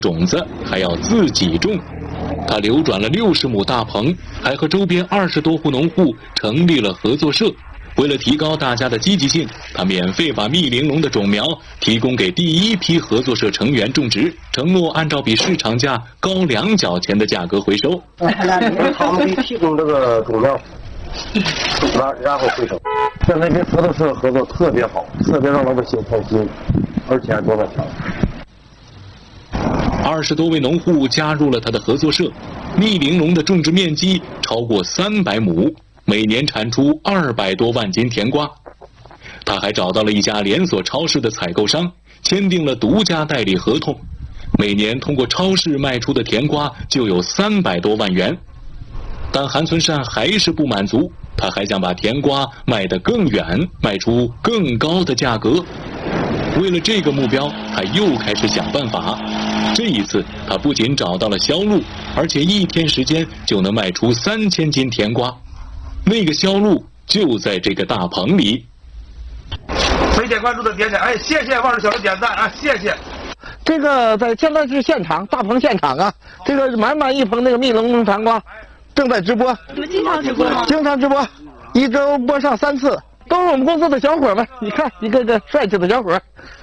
种子还要自己种。他流转了60亩大棚，还和周边20多户农户成立了合作社。为了提高大家的积极性，他免费把蜜玲珑的种苗提供给第一批合作社成员种植，承诺按照比市场价高2角钱的价格回收。 他们给提供这个种苗，然后回收。现在跟合作社合作特别好，特别让老百姓放心，而且还多赚钱。 20多位农户加入了他的合作社，蜜玲珑的种植面积超过300亩，每年产出200多万斤甜瓜。他还找到了一家连锁超市的采购商，签订了独家代理合同，每年通过超市卖出的甜瓜就有300多万元。但韩存善还是不满足，他还想把甜瓜卖得更远，卖出更高的价格。为了这个目标，他又开始想办法。这一次，他不仅找到了销路，而且1天时间就能卖出3000斤甜瓜。那个销路就在这个大棚里。 没点关注的点点，哎，谢谢万水小的点赞啊，谢谢。 这个现在是现场，大棚现场啊，这个满一棚那个蜜玲珑甜瓜正在直播。 你们经常直播吗？ 经常直播，1周播上3次。都是我们公司的小伙们，你看一个个帅气的小伙。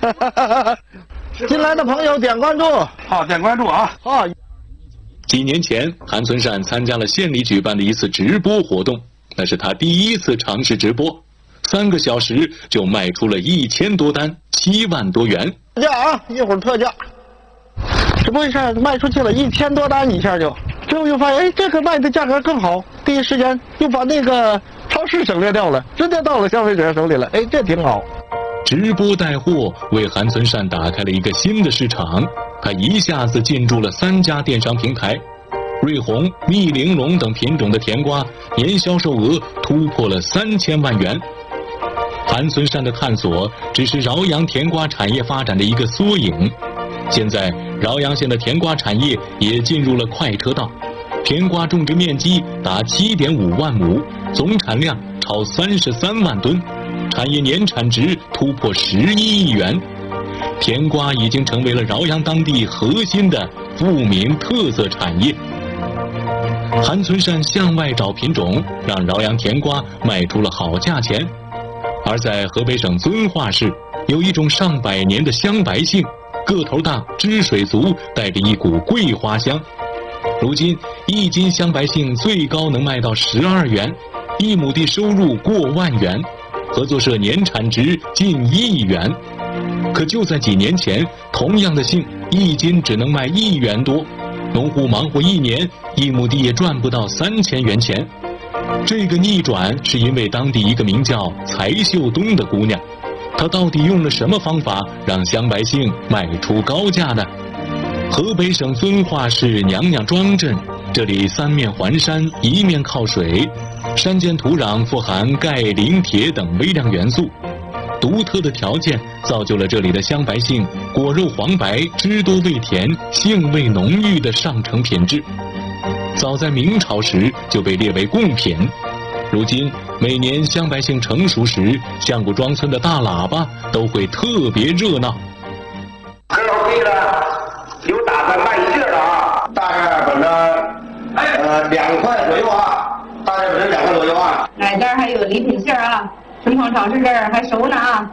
进来的朋友点关注， 好，点关注啊！ 好。 几年前，韩存善参加了县里举办的一次直播活动，那是他第一次尝试直播，3个小时就卖出了1000多单，7万多元。 特价啊，一会儿特价。直播一下卖出去了1000多单，一下就，之后又发现，哎，这个卖的价格更好，第一时间又把那个超市省略掉了，直接到了消费者手里了，哎，这挺好。 直播带货为韩存善打开了一个新的市场，他一下子进驻了3家电商平台，瑞红、蜜玲珑等品种的甜瓜年销售额突破了3000万元。韩存善的探索只是饶阳甜瓜产业发展的一个缩影，现在饶阳县的甜瓜产业也进入了快车道，甜瓜种植面积达7.5万亩，总产量超33万吨，产业年产值突破11亿元。甜瓜已经成为了饶阳当地核心的富民特色产业。韩存善向外找品种，让饶阳甜瓜卖出了好价钱。而在河北省遵化市，有一种上百年的香白杏，个头大，汁水足，带着一股桂花香。如今1斤香白杏最高能卖到12元，1亩地收入过万元，合作社年产值近1亿元。可就在几年前，同样的杏1斤只能卖1元多，农户忙活1年，1亩地也赚不到3000元钱。这个逆转是因为当地一个名叫柴秀东的姑娘，她到底用了什么方法让香白杏卖出高价呢？河北省遵化市娘娘庄镇，这里3面环山，1面靠水，山间土壤富含钙、磷、铁等微量元素，独特的条件造就了这里的香白杏果肉黄白，汁多味甜，杏味浓郁的上乘品质。早在明朝时就被列为贡品，如今每年香白杏成熟时，相谷庄村的大喇叭都会特别热闹。 这老贵了，有打算卖馅的啊，大概反正2块左右啊，大概反正2块左右啊。 哎，这儿还有礼品馅啊，春芳超市这儿还收呢啊。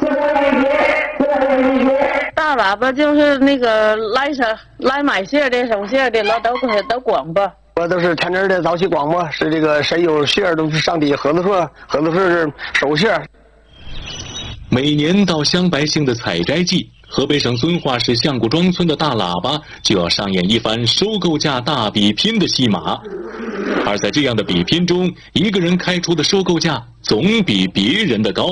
大喇叭就是那个来买馅的、收馅的，老都广播。 我都是天天的早起广播，是这个谁有馅都是上底下合作社是收馅。 每年到香白杏的采摘季，河北省遵化市相谷庄村的大喇叭就要上演一番收购价大比拼的戏码。而在这样的比拼中，一个人开出的收购价总比别人的高。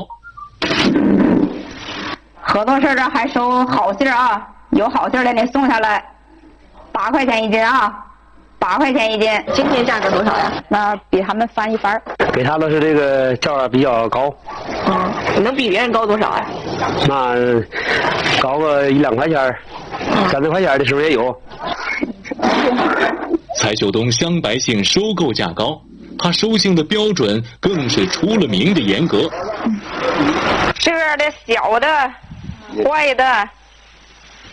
合作社这还收好馅啊，有好馅的你送下来，8块钱1斤啊，8块钱1斤。今天价格多少呀？那比他们翻一番。 给他的是这个价比较高。 能比别人高多少呀？ 那高个1-2块钱，3-4块钱的时候也有。 柴秀东香白杏收购价高，他收杏的标准更是出了名的严格。 这的、小的、坏的、